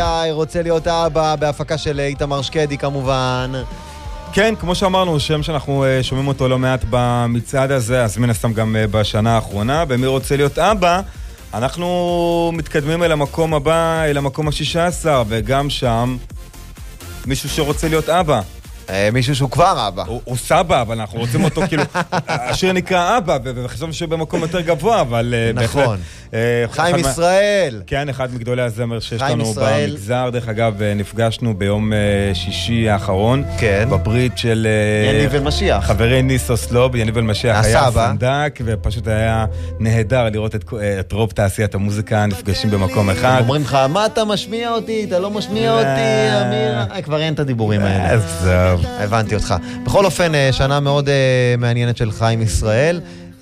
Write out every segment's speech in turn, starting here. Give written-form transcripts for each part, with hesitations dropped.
היה רוצה להיות אבא, בהפקה של איתמר שקדי כמובן. כן, כמו שאמרנו, שם שאנחנו שומעים אותו לא מעט במצעד הזה, אז מן הסתם גם בשנה האחרונה. במי רוצה להיות אבא, אנחנו מתקדמים אל המקום הבא, אל המקום ה-16, וגם שם מישהו שרוצה להיות אבא. מישהו שהוא כבר אבא. הוא סבא, אבל אנחנו רוצים אותו כאילו, השיר נקרא אבא, וחשבנו שבמקום יותר גבוה, אבל נכון. חיים ישראל. כן, אחד מגדולי הזמר שיש לנו במגזר. דרך אגב, נפגשנו ביום שישי האחרון. כן. בברית של יניב אלמשיח. חברי ניסו סלוב, יניב אלמשיח היה סנדק, ופשוט היה נהדר לראות את רוב תעשיית המוזיקה נפגשים במקום אחד. אומרים לך, מה אתה משמיע אותי? אתה לא משמיע אותי, אמיר. כבר אין את הדיבורים האלה. עזוב. הבנתי אותך. בכל אופן, שנה מאוד מעניינת של חיים ישראל,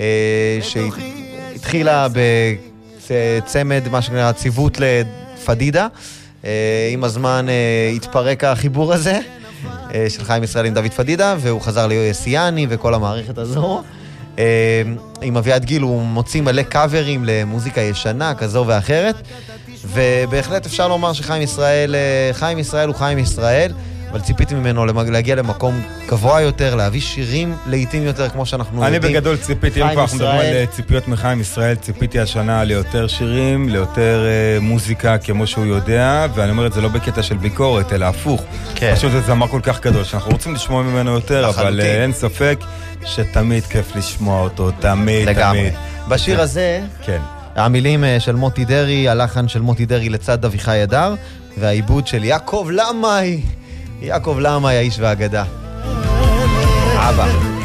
שהתחילה בצמד, מה שנקרא, ציוות לפדידה. עם הזמן התפרק החיבור הזה, של חיים ישראל עם דוד פדידה, והוא חזר ליוסיאני וכל המערכת הזו. עם אביעד גיל הוא מוציא מלא קאברים למוזיקה ישנה, כזו ואחרת, ובהחלט אפשר לומר שחיים ישראל הוא חיים ישראל, אבל ציפיתי ממנו להגיע למקום גבוה יותר, להביא שירים לעיתים יותר, כמו שאנחנו יודעים. אני בגדול ציפיתי, אם כבר אנחנו מדברים על ציפיות מחיים ישראל, ציפיתי השנה ליותר שירים, ליותר מוזיקה כמו שהוא יודע, ואני אומר את זה לא בקטע של ביקורת, אלא הפוך. כן. פשוט זה זמר כל כך גדול, שאנחנו רוצים לשמוע ממנו יותר, אבל אין ספק שתמיד כיף לשמוע אותו, תמיד. בשיר הזה, כן. המילים של מוטי דרי, הלחן של מוטי דרי לצד אביחי אדר, והעיבוד של יעקב למאי, האיש והאגדה. אבא.